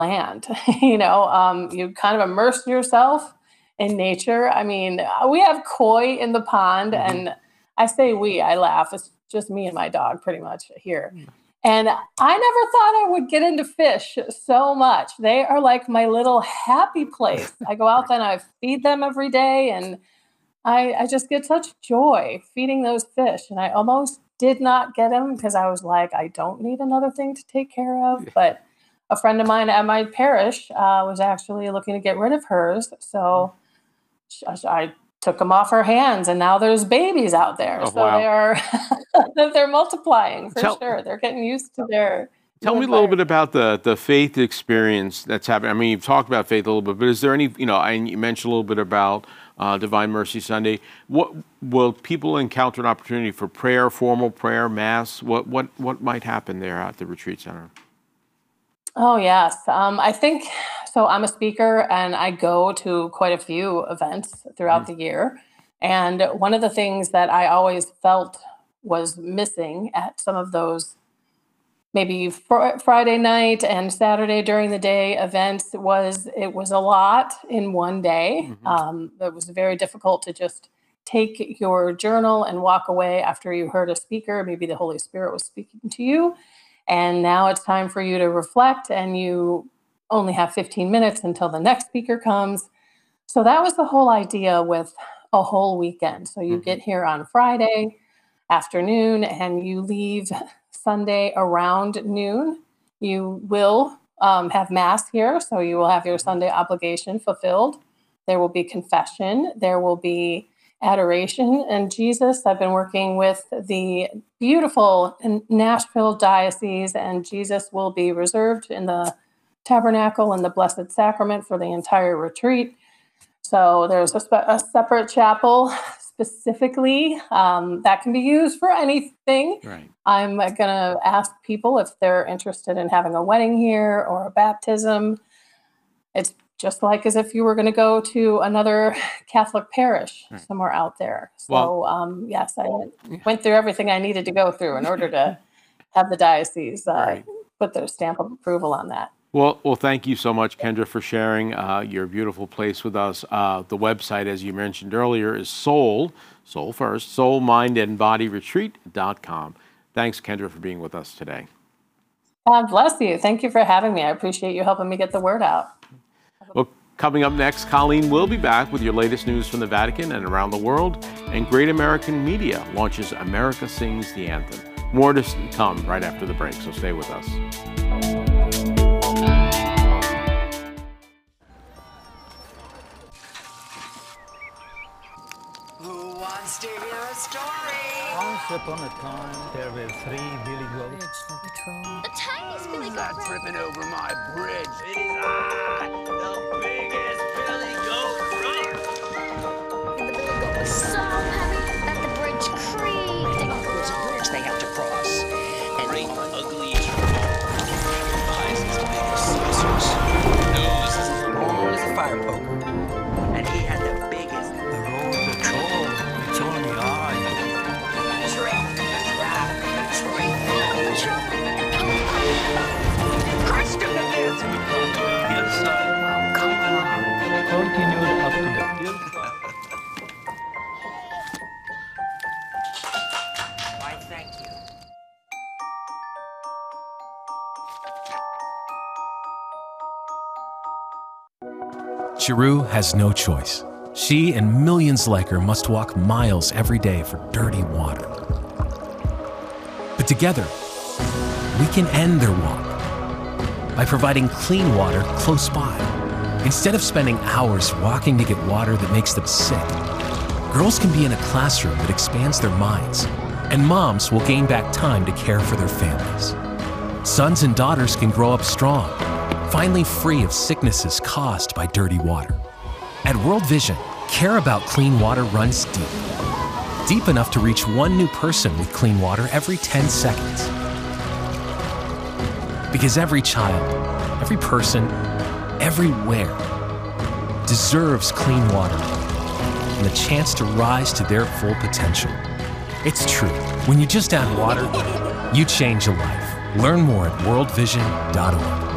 land. You kind of immerse yourself in nature. I mean, we have koi in the pond, and I say we, I laugh. It's just me and my dog pretty much here. And I never thought I would get into fish so much. They are like my little happy place. I go out and I feed them every day, and I just get such joy feeding those fish. And I almost did not get them because I was like, I don't need another thing to take care of. But a friend of mine at my parish was actually looking to get rid of hers. So I took them off her hands, and now there's babies out there. So they're multiplying for sure. They're getting used to their. Tell me a little bit about the faith experience that's happening. I mean, you've talked about faith a little bit, but is there any, and you mentioned a little bit about Divine Mercy Sunday. What will people encounter an opportunity for prayer, formal prayer, mass? What might happen there at the retreat center? Oh, yes. I think, so I'm a speaker and I go to quite a few events throughout the year. And one of the things that I always felt was missing at some of those maybe Friday night and Saturday during the day events was it was a lot in one day. It was very difficult to just take your journal and walk away after you heard a speaker. Maybe the Holy Spirit was speaking to you. And now it's time for you to reflect, and you only have 15 minutes until the next speaker comes. So that was the whole idea with a whole weekend. So you get here on Friday afternoon and you leave Sunday around noon. You will have Mass here, so you will have your Sunday obligation fulfilled. There will be confession. There will be adoration and Jesus. I've been working with the beautiful Nashville Diocese, and Jesus will be reserved in the tabernacle and the Blessed Sacrament for the entire retreat. So there's a separate chapel specifically that can be used for anything. Right. I'm going to ask people if they're interested in having a wedding here or a baptism. It's just like as if you were going to go to another Catholic parish somewhere out there. So, yes, I went through everything I needed to go through in order to have the diocese put their stamp of approval on that. Well, thank you so much, Kendra, for sharing your beautiful place with us. The website, as you mentioned earlier, is soul first, soulmindandbodyretreat.com. Thanks, Kendra, for being with us today. God bless you. Thank you for having me. I appreciate you helping me get the word out. Well, coming up next, Colleen will be back with your latest news from the Vatican and around the world, and Great American Media launches America Sings the Anthem. More to come right after the break, so stay with us. Who wants to hear a story? Once upon a time, there were 3 billy goats. The tiniest billy goat. Got tripping over my bridge. It is I, the biggest billy goat runner. And the billy goat was so heavy that the bridge creaked. There's a bridge they have to cross. And Great, ugly, eyes as big as saucers, nose as long as a fire poker. And he had the biggest. The road, the troll, it's only I. Trick, trap, treat. Crushed him to bits. Hillside. Come on. Continued up to the hill. Why, thank you. Chiru has no choice. She and millions like her must walk miles every day for dirty water. But together, we can end their walk by providing clean water close by. Instead of spending hours walking to get water that makes them sick, girls can be in a classroom that expands their minds, and moms will gain back time to care for their families. Sons and daughters can grow up strong, finally free of sicknesses caused by dirty water. At World Vision, care about clean water runs deep. Deep enough to reach 1 new person with clean water every 10 seconds. Because every child, every person, everywhere deserves clean water and the chance to rise to their full potential. It's true. When you just add water, you change a life. Learn more at worldvision.org.